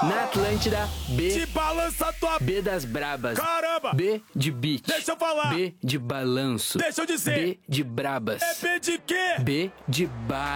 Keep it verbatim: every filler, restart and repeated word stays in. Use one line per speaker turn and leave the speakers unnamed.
Na Atlântida, B.
Te balança tua...
B das brabas.
Caramba!
B de beat.
Deixa eu falar.
B de balanço.
Deixa eu dizer.
B de brabas.
É B de quê?
B de bar.